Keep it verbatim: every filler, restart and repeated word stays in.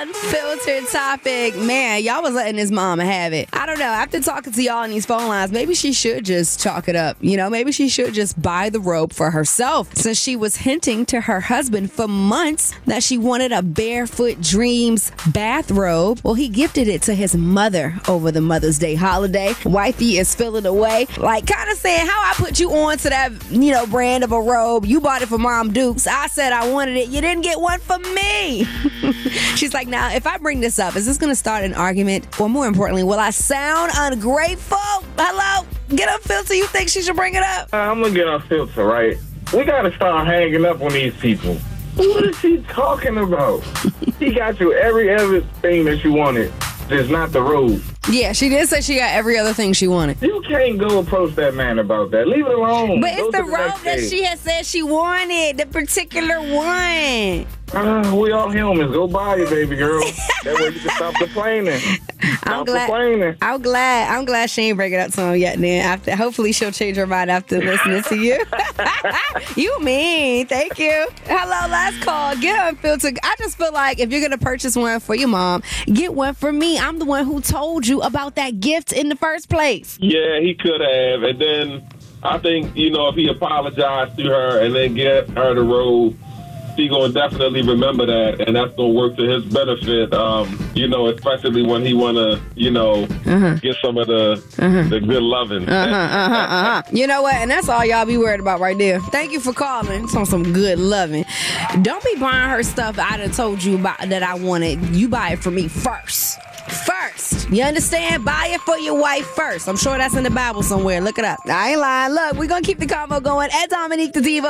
Unfiltered topic. Man, y'all was letting his mama have it. I don't know. After talking to y'all on these phone lines, maybe she should just chalk it up. You know, maybe she should just buy the robe for herself, since she was hinting to her husband for months that she wanted a Barefoot Dreams bathrobe. Well, he gifted it to his mother over the Mother's Day holiday. Wifey is feeling away, like kind of saying, how I put you on to that, you know, brand of a robe. You bought it for Mom Dukes. I said I wanted it. You didn't get one for me. She's like, now, if I bring this up, is this going to start an argument? Or more importantly, will I sound ungrateful? Hello? Get Unfiltered. You think she should bring it up? Uh, I'm going to get Unfiltered, right? We got to start hanging up on these people. What is she talking about? He got you every other thing that you wanted. Just not the robe. Yeah, she did say she got every other thing she wanted. You can't go approach that man about that. Leave it alone. But go it's the, the robe that she had said she wanted, the particular one. Uh, we all humans. Go buy it, baby girl. That way you can stop complaining. Stop I'm glad. complaining. I'm glad. I'm glad she ain't break it up to him yet. Then after, hopefully she'll change her mind after listening to you. You mean? Thank you. Hello, last call. Get Unfiltered. I just feel like if you're gonna purchase one for your mom, get one for me. I'm the one who told you about that gift in the first place. Yeah, he could have. And then I think, you know, if he apologized to her and then get her the robe, she gonna definitely remember that, and that's gonna work to his benefit. Um, you know, especially when he wanna, you know, uh-huh. get some of the uh-huh. the good loving. Uh-huh, uh-huh, uh-huh. You know what? And that's all y'all be worried about right there. Thank you for calling. It's on some good loving. Don't be buying her stuff I done told you about that I wanted. You buy it for me first. First. You understand? Buy it for your wife first. I'm sure that's in the Bible somewhere. Look it up. I ain't lying. Look, we're gonna keep the convo going. At Dominique the Diva.